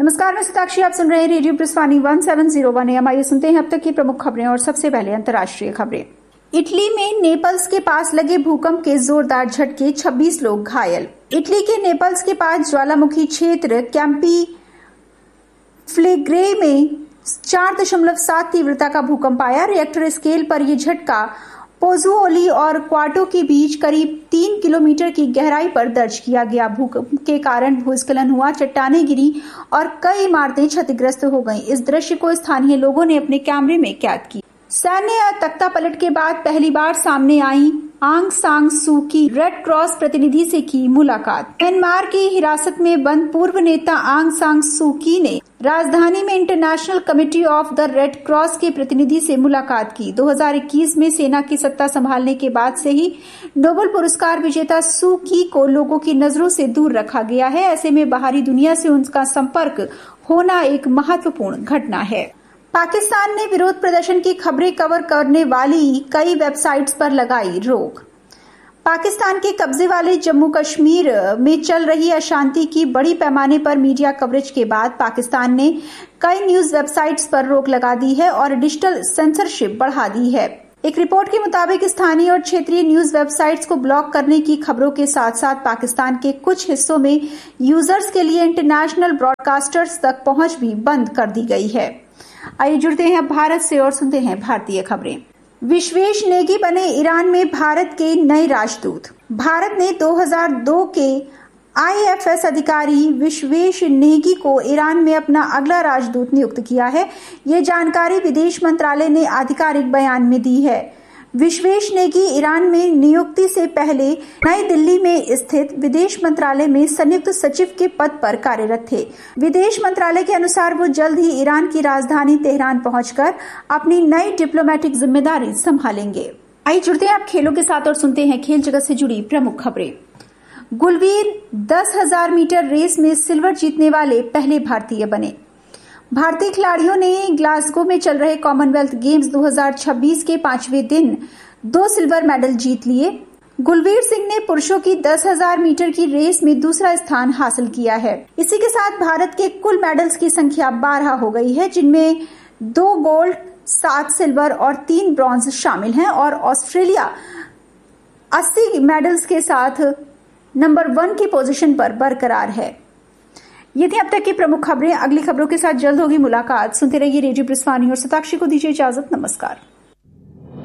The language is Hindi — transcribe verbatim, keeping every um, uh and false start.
नमस्कार, मैं सताक्षी। आप सुन रहे हैं radio प्रस्वानी one seven zero one M. आइए सुनते हैं अब तक की प्रमुख खबरें और सबसे पहले अंतर्राष्ट्रीय खबरें। इटली में नेपल्स के पास लगे भूकंप के जोरदार झटके, छब्बीस लोग घायल। इटली के नेपल्स के पास ज्वालामुखी क्षेत्र कैंपी फ्लेग्रे में चार दशमलव सात तीव्रता का भूकंप आया। रिएक्टर स्केल पर यह झटका पोजुओली और क्वाटो के बीच करीब तीन किलोमीटर की गहराई पर दर्ज किया गया। भूकंप के कारण भूस्खलन हुआ, चट्टानें गिरी और कई इमारतें क्षतिग्रस्त हो गईं। इस दृश्य को स्थानीय लोगों ने अपने कैमरे में कैद किया। सैन्य तख्तापलट के बाद पहली बार सामने आई आंग सांग सू की रेड क्रॉस प्रतिनिधि से की मुलाकात। म्यांमार की हिरासत में बंद पूर्व नेता आंग सांग सू की ने राजधानी में international committee of the red cross के प्रतिनिधि से मुलाकात की। दो हज़ार इक्कीस में सेना की सत्ता संभालने के बाद से ही नोबेल पुरस्कार विजेता सू की को लोगों की नजरों से दूर रखा गया है। ऐसे में बाहरी दुनिया से उनका संपर्क होना एक महत्वपूर्ण घटना है। पाकिस्तान ने विरोध प्रदर्शन की खबरें कवर करने वाली कई वेबसाइट्स पर लगाई रोक। पाकिस्तान के कब्जे वाले जम्मू कश्मीर में चल रही अशांति की बड़ी पैमाने पर मीडिया कवरेज के बाद पाकिस्तान ने कई न्यूज वेबसाइट्स पर रोक लगा दी है और डिजिटल सेंसरशिप बढ़ा दी है। एक रिपोर्ट के मुताबिक स्थानीय और क्षेत्रीय न्यूज वेबसाइट्स को ब्लॉक करने की खबरों के साथ साथ पाकिस्तान के कुछ हिस्सों में यूजर्स के लिए इंटरनेशनल ब्रॉडकास्टर्स तक पहुंच भी बंद कर दी गई है। आइए जुड़ते हैं भारत से और सुनते हैं भारतीय खबरें। विश्वेश नेगी बने ईरान में भारत के नए राजदूत। भारत ने दो हज़ार दो के आई एफ एस अधिकारी विश्वेश नेगी को ईरान में अपना अगला राजदूत नियुक्त किया है। ये जानकारी विदेश मंत्रालय ने आधिकारिक बयान में दी है। विश्वेश नेगी ईरान में नियुक्ति से पहले नई दिल्ली में स्थित विदेश मंत्रालय में संयुक्त सचिव के पद पर कार्यरत थे। विदेश मंत्रालय के अनुसार वो जल्द ही ईरान की राजधानी तेहरान पहुंचकर अपनी नई डिप्लोमेटिक जिम्मेदारी संभालेंगे। आइए जुड़ते हैं आप खेलों के साथ और सुनते हैं खेल जगत से जुड़ी प्रमुख खबरें। गुलवीर दस हजार मीटर रेस में सिल्वर जीतने वाले पहले भारतीय बने। भारतीय खिलाड़ियों ने ग्लासगो में चल रहे कॉमनवेल्थ गेम्स दो हज़ार छब्बीस के पांचवें दिन दो सिल्वर मेडल जीत लिए। गुलवीर सिंह ने पुरुषों की दस हजार मीटर की रेस में दूसरा स्थान हासिल किया है। इसी के साथ भारत के कुल मेडल्स की संख्या बारह हो गई है, जिनमें दो गोल्ड, सात सिल्वर और तीन ब्रॉन्ज शामिल हैं और ऑस्ट्रेलिया अस्सी मेडल्स के साथ नंबर वन की पोजीशन पर बरकरार है। ये थी अब तक की प्रमुख खबरें। अगली खबरों के साथ जल्द होगी मुलाकात। सुनते रहिए रेडियो प्रस्वानी और सताक्षी को दीजिए इजाजत। नमस्कार।